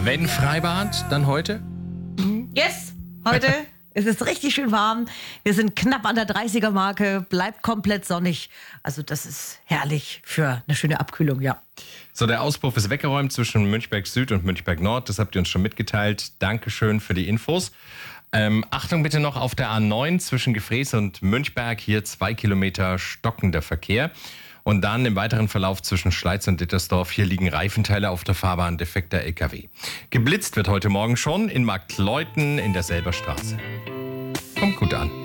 Wenn Freibad, dann heute? Yes, heute ist es richtig schön warm. Wir sind knapp an der 30er-Marke, bleibt komplett sonnig. Also das ist herrlich für eine schöne Abkühlung, ja. So, der Auspuff ist weggeräumt zwischen Münchberg Süd und Münchberg Nord. Das habt ihr uns schon mitgeteilt. Dankeschön für die Infos. Achtung bitte noch auf der A9 zwischen Gefrees und Münchberg. Hier 2 Kilometer stockender Verkehr. Und dann im weiteren Verlauf zwischen Schleiz und Dittersdorf. Hier liegen Reifenteile auf der Fahrbahn defekter LKW. Geblitzt wird heute Morgen schon in Marktleuthen in der Selberstraße. Kommt gut an.